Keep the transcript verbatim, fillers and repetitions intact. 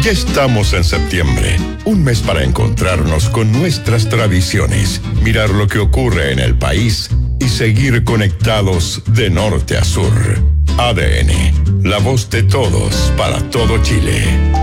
Ya estamos en septiembre, un mes para encontrarnos con nuestras tradiciones, mirar lo que ocurre en el país y seguir conectados de norte a sur. A D N, la voz de todos para todo Chile.